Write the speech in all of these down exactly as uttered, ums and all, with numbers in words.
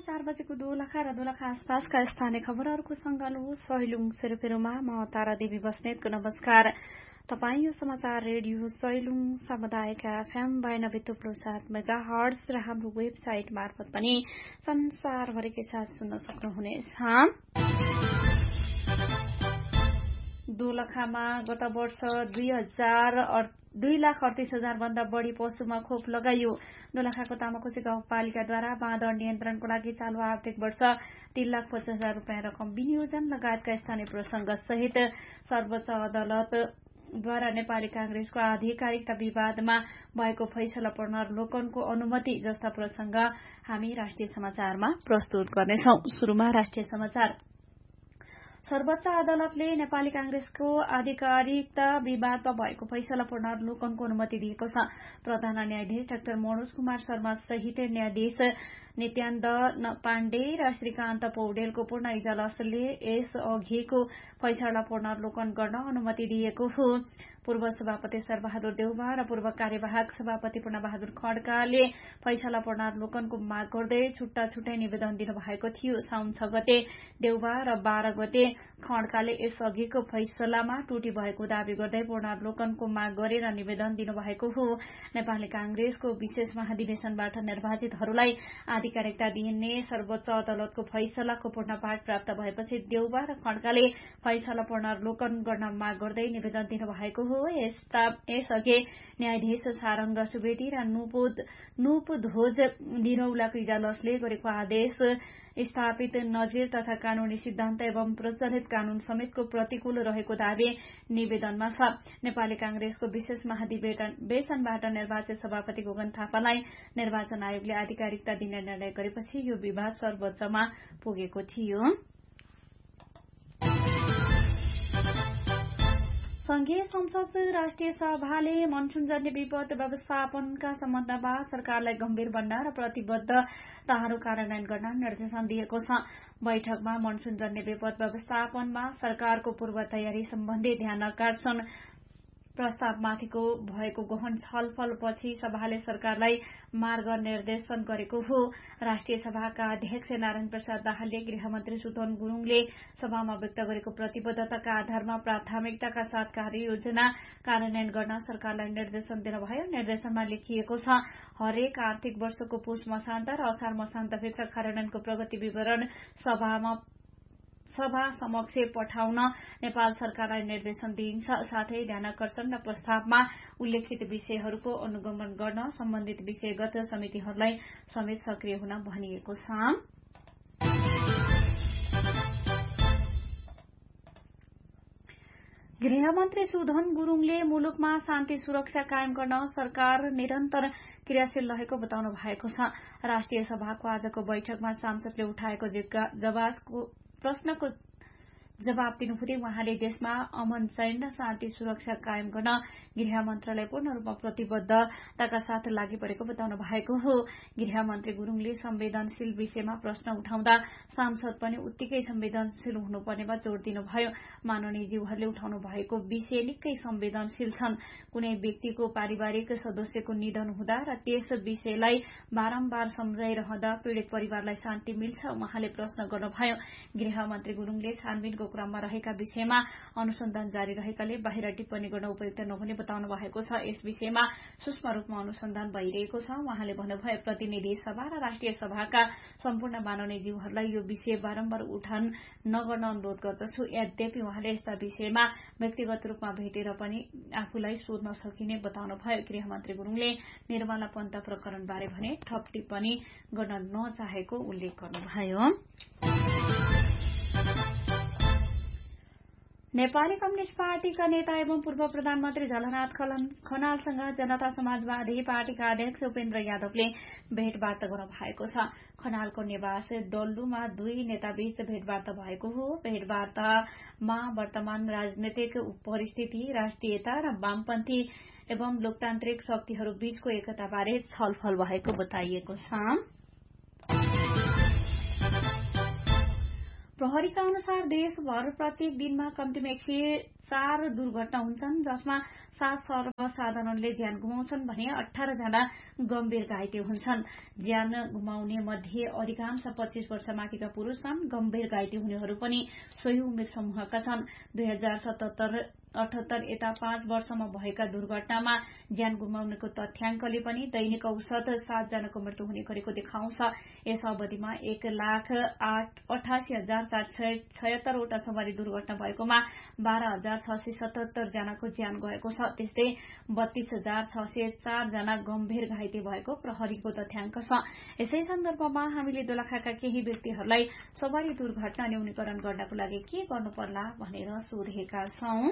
चार बजेको दोलखा र दोलखा आसपासका स्थानीय खबरहरूको संकलन सहिलुङ सेरोफेरोमा म तारा देवी बस्नेतको नमस्कार। तपाईँ यो समाचार रेडियो सहिलुङ सामुदायिक एफएम बयानब्बे थुप्रो सात मेगा हर्ट्ज र हाम्रो वेबसाइट मार्फत पनि संसारभरिकै साथ सुन्न सक्नुहुनेछ। दोलखामा गत वर्ष दुई हजार दुई लाख अडतिस हजार भन्दा बढ़ी पशुमा खोप लगाइयो। दोलखाको तामाकोशी गाउँपालिकाद्वारा बाँदर नियन्त्रणको लागि चालू आर्थिक वर्ष तीन लाख पचास हजार रूपियाँ रकम विनियोजन लगायतका स्थानीय प्रसंग सहित सर्वोच्च अदालतद्वारा नेपाली कांग्रेसको आधिकारिकता विवादमा भएको फैसला पुनर्लोकनको अनुमति जस्ता प्रसंग हामी राष्ट्रिय समाचारमा प्रस्तुत गर्नेछौं। शुरूमा राष्ट्रिय समाचार। सर्वोच्च अदालतले नेपाली कांग्रेसको आधिकारिकता विवादमा भएको फैसला पुनर्लोकनको अनुमति दिएको छ। प्रधान न्यायाधीश डाक्टर मनोज कुमार शर्मा सहित न्यायाधीश नित्यानन्द पाण्डे र श्रीकान्त पौडेलको पूर्ण इजलासले यस अघिको फैसला पुनर्लोकन गर्न अनुमति दिएको हो। पूर्व सभापति शेरबहादुर देउवा र पूर्व कार्यवाहक सभापति पूर्णबहादुर खड्काले फैसला पुनर्लोकनको माग गर्दै छुट्टा छुट्टै निवेदन दिनुभएको थियो। साउन छ गते देउवा र बाह्र गते खड्काले यस अघिको फैसलामा त्रुटि भएको दावी गर्दै पुनर्लोकनको माग गरेर निवेदन दिनुभएको हो। नेपाली कांग्रेसको विशेष महाधिवेशनबाट निर्वाचितहरूलाई आधिकारिकता दिने सर्वोच्च अदालतको फैसलाको पूर्णपाठ प्राप्त भएपछि देउवा र खड्काले फैसला पुनर्लोकन गर्न माग गर्दै निवेदन दिनुभएको हो। यसअघि न्यायाधीश सारंग सुवेदी र नुप ध्वज निरौलाको इजलासले गरेको आदेश स्थापित नजिर तथा कानूनी सिद्धान्त एवं प्रचलित कानून समेतको प्रतिकूल रहेको दावी निवेदनमा छ। नेपाली कांग्रेसको विशेष महाधिवेशनबाट निर्वाचित सभापति गोगन थापालाई निर्वाचन आयोगले आधिकारिकता दिने निर्णय गरेपछि यो विवाद सर्वोच्चमा पुगेको थियो। संघीय संसद राष्ट्रिय सभाले मनसूनजन्य विपद व्यवस्थापनका सम्बन्धमा सरकारलाई गम्भीर बन्न र प्रतिबद्धताहरू कार्यान्वयन गर्न निर्देशन दिएको छ। बैठकमा मनसूनजन्य विपद व्यवस्थापनमा सरकारको पूर्व तयारी सम्बन्धी ध्यान आकर्षण प्रस्तावमाथिको भएको गहन छलफलपछि सभाले सरकारलाई मार्ग निर्देशन गरेको हो। राष्ट्रिय सभाका अध्यक्ष नारायण प्रसाद दाहालले गृहमन्त्री सुदन गुरूङले सभामा व्यक्त गरेको प्रतिबद्धताका आधारमा प्राथमिकताका साथ कार्ययोजना कार्यान्वयन गर्न सरकारलाई निर्देशन दिनुभयो। निर्देशनमा लेखिएको छ, हरेक आर्थिक वर्षको पुष मसान्त र असार मसान्तभित्र कार्यान्वयनको प्रगति विवरण सभामा सभा समक्ष पठाउन नेपाल सरकारलाई निर्देशन दिइन्छ। साथै ध्यानाकर्षण र प्रस्तावमा उल्लेखित विषयहरूको अनुगमन गर्न सम्बन्धित विषयगत समितिहरूलाई समेत सक्रिय हुन भनिएको छ। गृहमन्त्री सुधन गुरूङले मुलुकमा शान्ति सुरक्षा कायम गर्न सरकार निरन्तर क्रियाशील रहेको बताउनु भएको छ। राष्ट्रिय सभाको आजको बैठकमा सांसदले उठाएको प्रश्नको जवाब दिनुहुँदै उहाँले देशमा अमन चैन र शान्ति सुरक्षा कायम गर्न गृह मन्त्रालय पूर्ण रूपमा प्रतिबद्धताका साथ लागि परेको बताउनु भएको हो। गृहमन्त्री गुरूङले संवेदनशील विषयमा प्रश्न उठाउँदा सांसद पनि उत्तिकै संवेदनशील हुनुपर्नेमा जोड़ दिनुभयो। माननीयज्यूहरूले उठाउनु भएको विषय निकै संवेदनशील छन्। कुनै व्यक्तिको पारिवारिक सदस्यको निधन हुँदा र त्यस विषयलाई बारम्बार सम्झाइरहँदा पीड़ित परिवारलाई शान्ति मिल्छ, उहाँले प्रश्न गर्नुभयो। गृहमन्त्री गुरूङले छानबिनको क्रममा रहेका विषयमा अनुसन्धान जारी रहेकाले बाहिर टिप्पणी गर्न उपयुक्त नहुने बताउनु भएको छ। यस विषयमा सूक्ष्म रूपमा अनुसन्धान भइरहेको छ। उहाँले भन्नुभयो, प्रतिनिधि सभा र राष्ट्रिय सभाका सम्पूर्ण माननीयज्यूहरूलाई यो विषय बारम्बार उठान नगर्न अनुरोध गर्दछु। यद्यपि उहाँले यस्ता विषयमा व्यक्तिगत रूपमा भेटेर पनि आफूलाई सोध्न सकिने बताउनुभयो। गृहमन्त्री गुरूङले निर्मला पन्त प्रकरणबारे भने थप टिप्पणी गर्न नचाहेको उल्लेख गर्नुभयो। नेपाली कम्युनिष्ट पार्टीका नेता एवं पूर्व प्रधानमन्त्री झलनाथ खनालसँग जनता समाजवादी पार्टीका अध्यक्ष उपेन्द्र यादवले भेटवार्ता गर्नु भएको छ। खनालको निवास डल्लुमा दुई नेताबीच भेटवार्ता भएको हो। भेटवार्तामा वर्तमान राजनीतिक परिस्थिति, राष्ट्रियता र वामपन्थी एवं लोकतान्त्रिक शक्तिहरू बीचको एकताबारे छलफल भएको बताइएको छ। प्रहरीका अनुसार देशभर प्रत्येक दिनमा कम्तीमा एक सय चार दुर्घटना हुन्छन्, जसमा सात सर्वसाधारणले ज्यान गुमाउँछन् भने अठार जना गम्भीर घाइते हुन्छन्। ज्यान गुमाउने मध्ये अधिकांश पच्चीस वर्ष माथिका पुरूष छन्। गम्भीर घाइते हुनेहरू पनि सोही उमेर समूहका छन्। दुई हजार सतहत्तर अठहत्तर यता पाँच वर्षमा भएका दुर्घटनामा ज्यान गुमाउनेको तथ्याङ्कले पनि दैनिक औसत सात जनाको मृत्यु हुने गरेको देखाउँछ। यस अवधिमा एक लाख आठ अठासी हजार चार सय छयत्तरवटा सवारी दुर्घटना भएकोमा बाह्र हजार छ सय सतहत्तर जनाको ज्यान गएको छ। त्यस्तै बत्तीस हजार छ सय चार जना गम्भीर घाइते भएको प्रहरीको तथ्याङ्क छ। यसै सन्दर्भमा हामीले दोलखाका केही व्यक्तिहरूलाई सवारी दुर्घटना न्यूनीकरण गर्नको लागि के गर्नु पर्ला भनेर सोधेका छौं।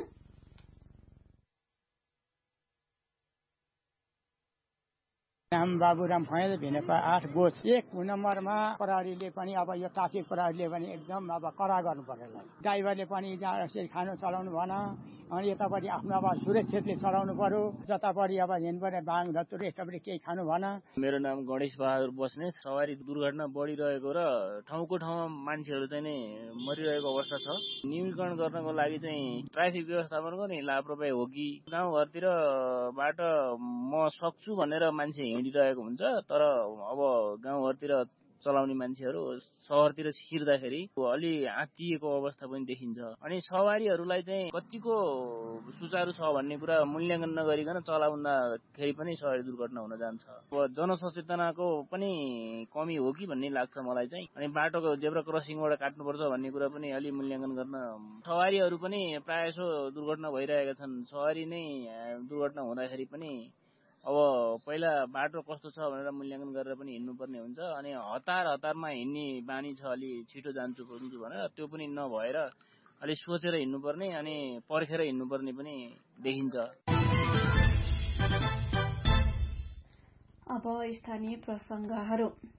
नाम बाबुराम फैल भिनेपा आठ गोच एक नम्बरमा प्रहरीले पनि अब यो ट्राफिक प्रहरीले पनि एकदम अब कडा गर्नु पर्यो। ड्राइभरले पनि जहाँ खानु चलाउनु भएन, अनि यतापट्टि आफ्नो अब सुरक्षितले चलाउनु पर्यो। जतापट्टि अब हिँड्नुपर्ने बाङ धतुर यतापट्टि केही खानु भएन। मेरो नाम गणेश बहादुर बस्नेत। सवारी दुर्घटना बढिरहेको र ठाउँको ठाउँमा मान्छेहरू चाहिँ नै मरिरहेको अवस्था छ। न्यूनीकरण गर्नको लागि चाहिँ ट्राफिक व्यवस्थापनको नि लापरवाही हो कि गाउँघरतिरबाट म सक्छु भनेर मान्छे हिँडिरहेको हुन्छ, तर अब गाउँघरतिर चलाउने मान्छेहरू शहरतिर छिर्दाखेरि अलि आत्तिएको अवस्था पनि देखिन्छ। अनि सवारीहरूलाई चाहिँ कतिको सुचारू छ भन्ने कुरा मूल्याङ्कन नगरिकन चलाउँदाखेरि पनि सवारी दुर्घटना हुन जान्छ। अब जनसचेतनाको पनि कमी हो कि भन्ने लाग्छ मलाई चाहिँ। अनि बाटोको जेब्रा क्रसिङबाट काट्नुपर्छ भन्ने कुरा पनि अलि मूल्याङ्कन गर्न। सवारीहरू पनि प्रायःसो दुर्घटना भइरहेका छन्। सवारी नै दुर्घटना हुँदाखेरि पनि अब पहिला बाटो कस्तो छ भनेर मूल्याङ्कन गरेर पनि हिँड्नुपर्ने हुन्छ। अनि हतार हतारमा हिँड्ने बानी छ, अलि छिटो जान्छु पुग्छु भनेर त्यो पनि नभएर अलि सोचेर हिँड्नुपर्ने अनि पर्खेर हिँड्नुपर्ने पनि देखिन्छ। अब स्थानीय प्रसङ्गहरू।